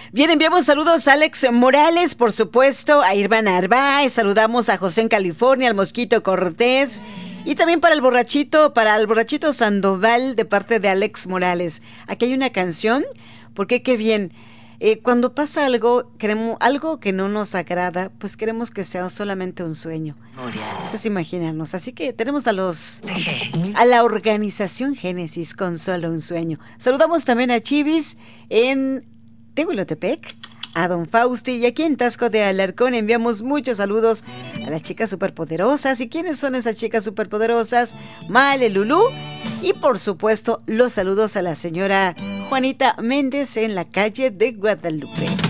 Bien, enviamos saludos a Alex Morales, por supuesto, a Irván Arbaez, saludamos a José en California, al Mosquito Cortés, y también para el borrachito Sandoval, de parte de Alex Morales. Aquí hay una canción, porque qué bien, cuando pasa algo, queremos algo que no nos agrada, pues queremos que sea solamente un sueño. Eso es imaginarnos. Así que tenemos a la organización Génesis con Solo un Sueño. Saludamos también a Chivis en Tehuilotepec, a Don Fausti, y aquí en Tasco de Alarcón enviamos muchos saludos a las chicas superpoderosas. ¿Y quiénes son esas chicas superpoderosas? Male, Lulú, y por supuesto los saludos a la señora Juanita Méndez en la calle de Guadalupe.